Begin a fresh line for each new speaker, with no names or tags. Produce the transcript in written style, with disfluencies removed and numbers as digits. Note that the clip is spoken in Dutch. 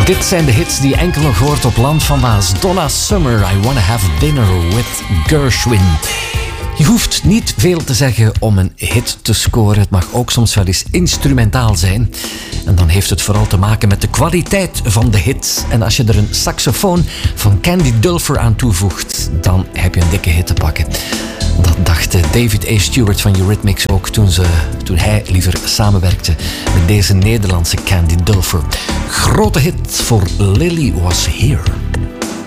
Dit zijn de hits die je enkel nog hoort op Land van Waas. Donna Summer, I Wanna Have Dinner with Gershwin. Je hoeft niet veel te zeggen om een hit te scoren. Het mag ook soms wel eens instrumentaal zijn. En dan heeft het vooral te maken met de kwaliteit van de hit. En als je er een saxofoon van Candy Dulfer aan toevoegt, dan heb je een dikke hit te pakken. Dat dacht David A. Stewart van Eurythmics ook toen hij liever samenwerkte met deze Nederlandse Candy Dulfer. Grote hit voor Lily Was Here.